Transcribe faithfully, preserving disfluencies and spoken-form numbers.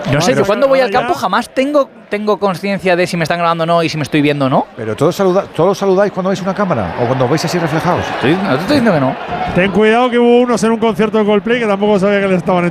No sé, Pero yo cuando voy al ya- campo jamás tengo, tengo conciencia de si me están grabando o no y si me estoy viendo o no. Pero todos, saluda, todos saludáis cuando veis una cámara o cuando os veis así reflejados. Estoy, no te estoy diciendo que no. Ten cuidado que hubo unos en un concierto de Coldplay que tampoco sabía que le estaban